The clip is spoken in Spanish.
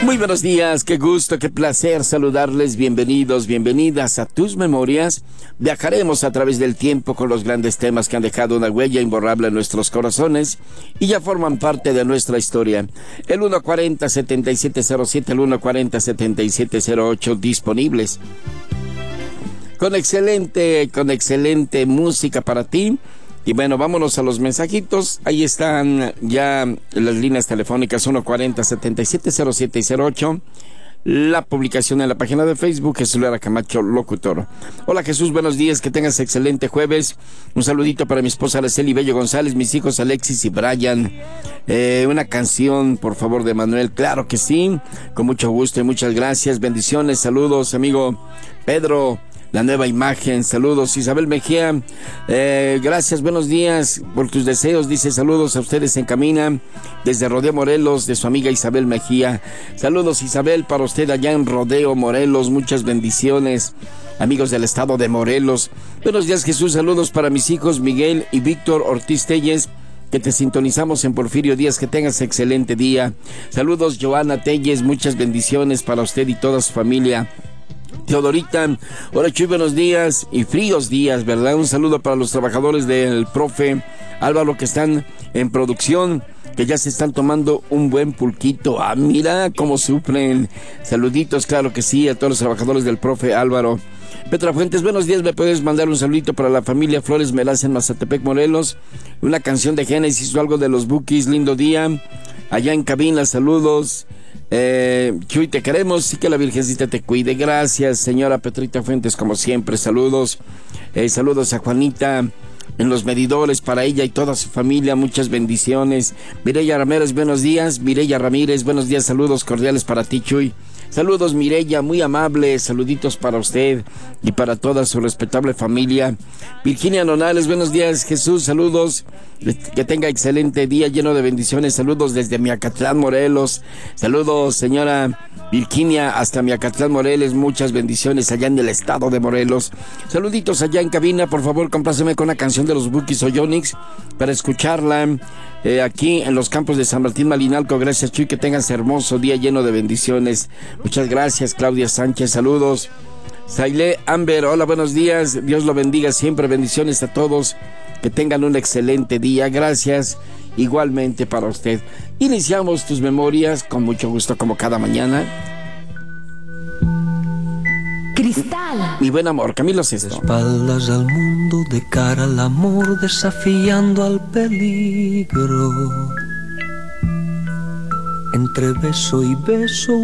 Muy buenos días, qué gusto, qué placer saludarles. Bienvenidos, bienvenidas a Tus Memorias. Viajaremos a través del tiempo con los grandes temas que han dejado una huella imborrable en nuestros corazones y ya forman parte de nuestra historia. El 140-7707, el 140-7708 disponibles. Con excelente música para ti. Y bueno, vámonos a los mensajitos. Ahí están ya las líneas telefónicas 140-7707 y 08. La publicación en la página de Facebook, Jesús Lara Camacho, locutor. Hola Jesús, buenos días, que tengas excelente jueves. Un saludito para mi esposa Araceli Bello González, mis hijos Alexis y Brian. Una canción, por favor, de Manuel. Claro que sí, con mucho gusto y muchas gracias. Bendiciones, saludos, amigo Pedro. La nueva imagen, saludos Isabel Mejía, gracias, buenos días por tus deseos, dice saludos a ustedes en Camina, desde Rodeo Morelos, de su amiga Isabel Mejía. Saludos Isabel para usted allá en Rodeo Morelos, muchas bendiciones, amigos del estado de Morelos. Buenos días Jesús, saludos para mis hijos Miguel y Víctor Ortiz Telles, que te sintonizamos en Porfirio Díaz, que tengas excelente día. Saludos Joana Telles, muchas bendiciones para usted y toda su familia. Teodorita, hola Chuy, buenos días y fríos días, ¿verdad? Un saludo para los trabajadores del profe Álvaro que están en producción, que ya se están tomando un buen pulquito. Ah, mira cómo sufren. Saluditos, claro que sí, a todos los trabajadores del profe Álvaro. Petra Fuentes, buenos días, me puedes mandar un saludito para la familia Flores Meraz en Mazatepec, Morelos. Una canción de Génesis o algo de los Bukis, lindo día. Allá en cabina, saludos. Chuy, te queremos y que la Virgencita te cuide. Gracias, señora Petrita Fuentes, como siempre. Saludos, saludos a Juanita en los medidores, para ella y toda su familia, muchas bendiciones. Mireya Ramírez, buenos días. Mireya Ramírez, buenos días, saludos cordiales para ti, Chuy. Saludos Mireya, muy amable, saluditos para usted y para toda su respetable familia. Virginia Nonales, buenos días Jesús, saludos, que tenga excelente día lleno de bendiciones, saludos desde Miacatlán, Morelos. Saludos señora Virginia hasta Miacatlán, Morelos, muchas bendiciones allá en el estado de Morelos. Saluditos allá en cabina, por favor compláceme con una canción de los Bukis o Yonix para escucharla aquí en los campos de San Martín Malinalco. Gracias Chuy, que tengas hermoso día lleno de bendiciones. Muchas gracias Claudia Sánchez, saludos. Saile Amber, hola, buenos días, Dios lo bendiga siempre, bendiciones a todos, que tengan un excelente día, gracias, igualmente para usted. Iniciamos Tus Memorias con mucho gusto como cada mañana. Cristal. Mi buen amor, Camilo Sesto. De espaldas al mundo, de cara al amor, desafiando al peligro. Entre beso y beso